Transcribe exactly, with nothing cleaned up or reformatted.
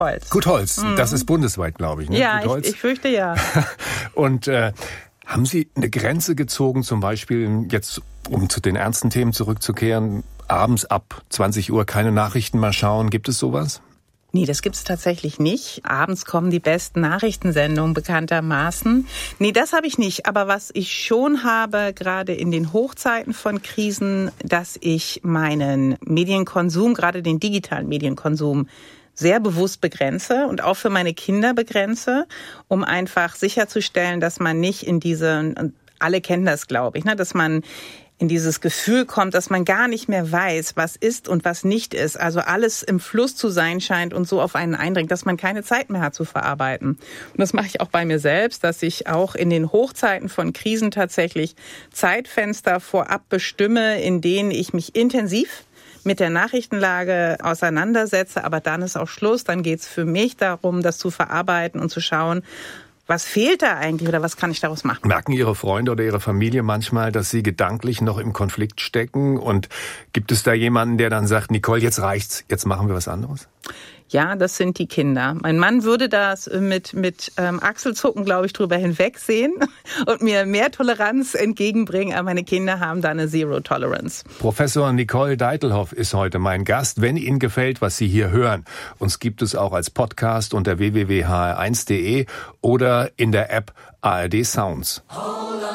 Holz. Gut-Holz, Mhm. das ist bundesweit, glaube ich. Ne? Ja, Gut-Holz. ich, ich fürchte ja. Und äh, haben Sie eine Grenze gezogen, zum Beispiel jetzt, um zu den ernsten Themen zurückzukehren, abends ab zwanzig Uhr keine Nachrichten mehr schauen? Gibt es sowas? Nee, das gibt's tatsächlich nicht. Abends kommen die besten Nachrichtensendungen bekanntermaßen. Nee, das habe ich nicht. Aber was ich schon habe, gerade in den Hochzeiten von Krisen, dass ich meinen Medienkonsum, gerade den digitalen Medienkonsum, sehr bewusst begrenze und auch für meine Kinder begrenze, um einfach sicherzustellen, dass man nicht in diese, alle kennen das, glaube ich, ne, dass man in dieses Gefühl kommt, dass man gar nicht mehr weiß, was ist und was nicht ist. Also alles im Fluss zu sein scheint und so auf einen eindringt, dass man keine Zeit mehr hat zu verarbeiten. Und das mache ich auch bei mir selbst, dass ich auch in den Hochzeiten von Krisen tatsächlich Zeitfenster vorab bestimme, in denen ich mich intensiv mit der Nachrichtenlage auseinandersetze. Aber dann ist auch Schluss. Dann geht es für mich darum, das zu verarbeiten und zu schauen, was fehlt da eigentlich oder was kann ich daraus machen? Merken Ihre Freunde oder Ihre Familie manchmal, dass Sie gedanklich noch im Konflikt stecken? Und gibt es da jemanden, der dann sagt, Nicole, jetzt reicht's, jetzt machen wir was anderes? Ja, das sind die Kinder. Mein Mann würde das mit mit ähm, Achselzucken, glaube ich, drüber hinwegsehen und mir mehr Toleranz entgegenbringen. Aber meine Kinder haben da eine Zero Tolerance. Professor Nicole Deitelhoff ist heute mein Gast. Wenn Ihnen gefällt, was Sie hier hören, uns gibt es auch als Podcast unter w w w punkt h r eins punkt d e oder in der App A R D Sounds.